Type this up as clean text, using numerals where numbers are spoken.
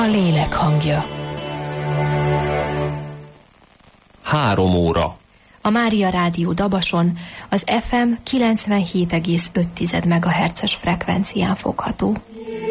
a lélek hangja. 3 óra. A Mária Rádió Dabason az FM 97,5 MHz-es frekvencián fogható.